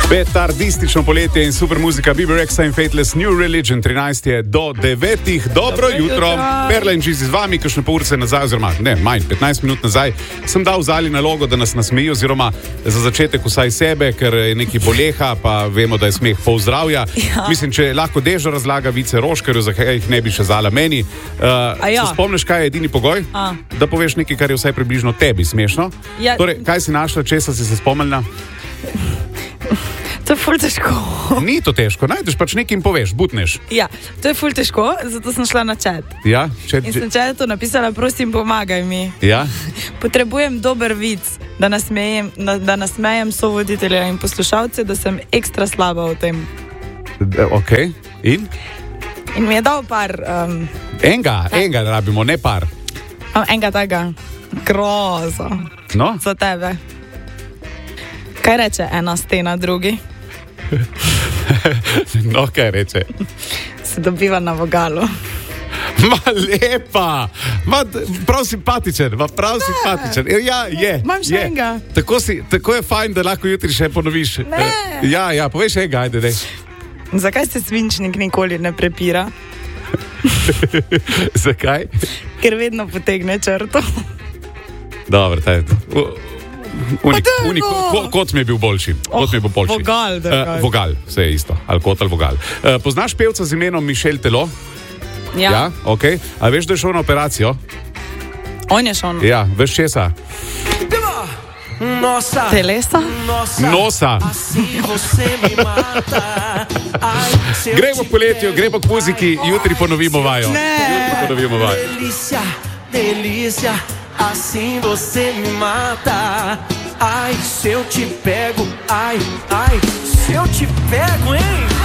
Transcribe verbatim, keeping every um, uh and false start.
Petardistično poletje in super muzika Bebe Rexha in Fateless New Religion. trinajst je do devetih. Dobro, Dobro jutro. jutro. Perla in Čizi z vami, kakšne pol ure nazaj, oziroma ne, manj, petnajst minut nazaj, sem dal Zali nalogo, da nas nasmeji, oziroma za začetek vsaj sebe, ker je neki boleha, pa vemo, da je smeh pol zdravja. Ja. Mislim, če lahko Dežo razlaga vice Roškarju, zakaj jih ne bi še Zala meni. Uh, ja. Se spomniš, kaj je edini pogoj? A. Da poveš nekaj, kar je vsaj približno tebi smešno. Ja. Torej, kaj si našla, česa si se spomnila? To je ful težko. Ni to težko, najdeš pač nekaj in poveš, butneš. Ja, to je ful težko, zato sem šla na chat. Ja, chat. In sem chatu napisala, prosim, pomagaj mi. Ja. Potrebujem dober vic, da nasmejem, da nasmejem sovoditelja in poslušalce, da sem ekstra slaba v tem. Ok, in? In mi je dal par... Um, enga, tak. enga rabimo, ne par. Enga tega. Grozo. No? Za tebe. Kaj reče ena stena drugi? No, kaj reče? Se dobiva na vogalu. Ma lepa, ma prav simpatičen, ma prav ne. simpatičen. Ja, je. Imam še je. enega. Tako, si, tako je fajn, da lahko jutri še ponoviš. Ne. Ja, ja, poveš enega, ajde, dej. Zakaj se svinčnik nikoli ne prepira? Zakaj? Ker vedno potegne črto. Dobro, taj je to. Unik, unik, ko, kot mi je bil boljši. Oh, mi je bil boljši. Vogal, uh, vogal, vse je isto. Ali kot ali vogal. Uh, poznaš pevca z imenom Mišel Telo? Ja. Ja, ok. A veš, da je šel na operacijo? On je šel. Ja, veš česa? Nosa. Telesa? Nosa. Nosa. Gremo k poletju, gremo k muziki, jutri ponovimo vajo. Ne. Jutri ponovimo vajo. Delícia, delícia. Assim você me mata. Ai, se eu te pego, ai, ai, se eu te pego, hein?